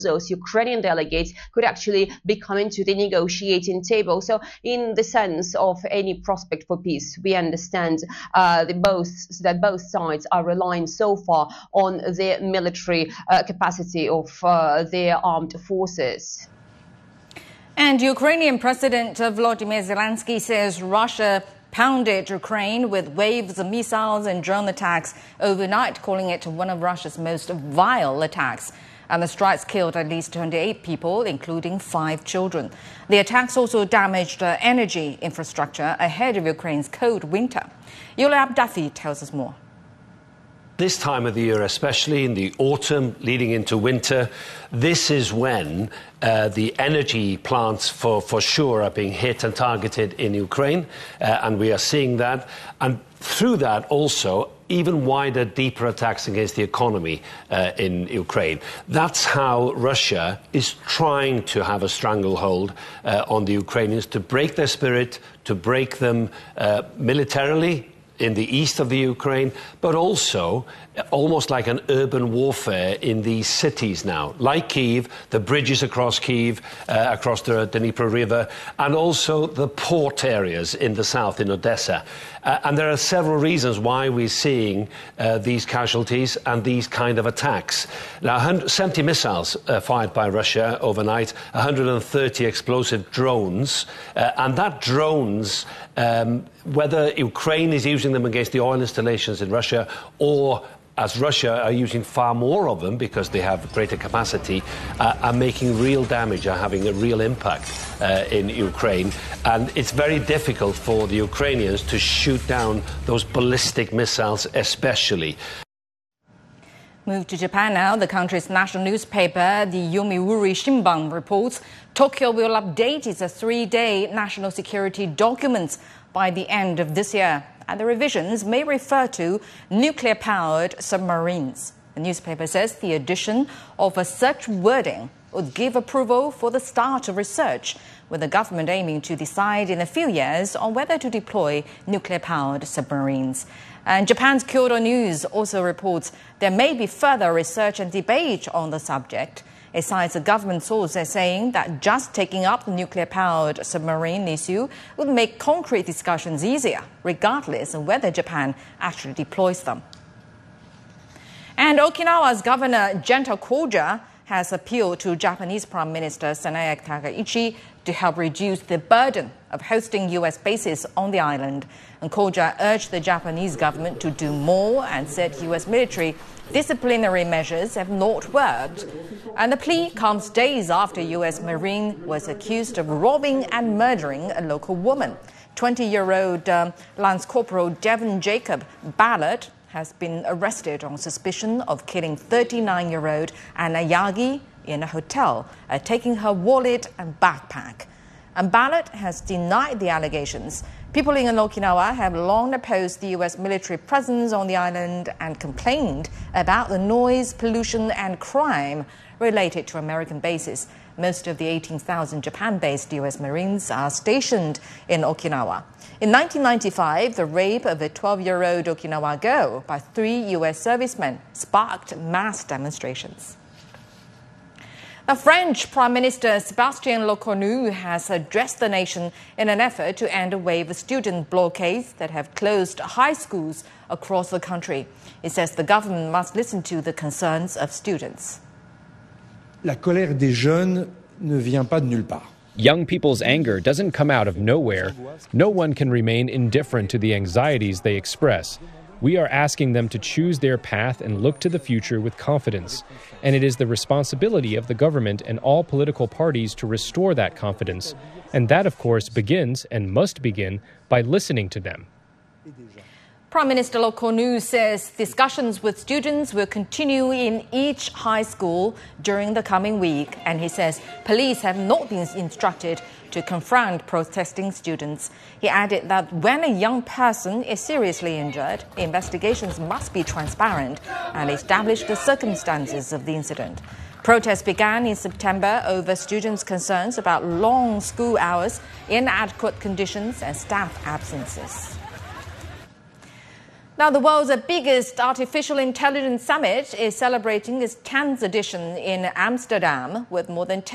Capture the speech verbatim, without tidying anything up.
those Ukrainian delegates could actually be coming to the negotiating table. So in the sense of any prospect for peace, we understand uh, the both, that both sides are relying so far on the military uh, capacity of uh, their armed forces. And Ukrainian President Volodymyr Zelensky says Russia pounded Ukraine with waves of missiles and drone attacks overnight, calling it one of Russia's most vile attacks. And the strikes killed at least twenty-eight people, including five children. The attacks also damaged uh, energy infrastructure ahead of Ukraine's cold winter. Yulia Abdafi tells us more. This time of the year, especially in the autumn leading into winter, this is when uh, the energy plants for, for sure are being hit and targeted in Ukraine, uh, and we are seeing that. And through that also, even wider, deeper attacks against the economy uh, in Ukraine. That's how Russia is trying to have a stranglehold uh, on the Ukrainians, to break their spirit, to break them uh, militarily in the east of the Ukraine, but also almost like an urban warfare in these cities now, like Kyiv, the bridges across Kyiv, uh, across the Dnipro River, and also the port areas in the south, in Odessa. Uh, and there are several reasons why we're seeing uh, these casualties and these kind of attacks. Now, seventy missiles uh, fired by Russia overnight, one hundred thirty explosive drones, uh, and that drones, um, whether Ukraine is using them against the oil installations in Russia or as Russia are using far more of them because they have greater capacity, uh, are making real damage, are having a real impact uh, in Ukraine. And it's very difficult for the Ukrainians to shoot down those ballistic missiles especially. Move to Japan now. The country's national newspaper, the Yomiuri Shimbun, reports Tokyo will update its three-day national security documents by the end of this year. And the revisions may refer to nuclear-powered submarines. The newspaper says the addition of a such wording would give approval for the start of research, with the government aiming to decide in a few years on whether to deploy nuclear-powered submarines. And Japan's Kyodo News also reports there may be further research and debate on the subject. It cites a government source as saying that just taking up the nuclear-powered submarine issue would make concrete discussions easier, regardless of whether Japan actually deploys them. And Okinawa's Governor Gento Koja has appealed to Japanese Prime Minister Sanae Takaichi to help reduce the burden of hosting U S bases on the island. And Koja urged the Japanese government to do more and said U S military disciplinary measures have not worked. And the plea comes days after U S Marine was accused of robbing and murdering a local woman. twenty-year-old um, Lance Corporal Devon Jacob Ballard has been arrested on suspicion of killing thirty-nine-year-old Anna Yagi in a hotel, uh, taking her wallet and backpack. And Ballard has denied the allegations. People in Okinawa have long opposed the U S military presence on the island and complained about the noise, pollution and crime related to American bases. Most of the eighteen thousand Japan-based U S Marines are stationed in Okinawa. In nineteen ninety-five, the rape of a twelve-year-old Okinawa girl by three U S servicemen sparked mass demonstrations. The French Prime Minister Sébastien Lecornu has addressed the nation in an effort to end a wave of student blockades that have closed high schools across the country. He says the government must listen to the concerns of students. La colère des jeunes ne vient pas de nulle part. Young people's anger doesn't come out of nowhere. No one can remain indifferent to the anxieties they express. We are asking them to choose their path and look to the future with confidence. And it is the responsibility of the government and all political parties to restore that confidence. And that, of course, begins and must begin by listening to them. Prime Minister Lecornu says discussions with students will continue in each high school during the coming week. And he says police have not been instructed to confront protesting students. He added that when a young person is seriously injured, investigations must be transparent and establish the circumstances of the incident. Protests began in September over students' concerns about long school hours, inadequate conditions and staff absences. Now, the world's biggest artificial intelligence summit is celebrating its tenth edition in Amsterdam with more than ten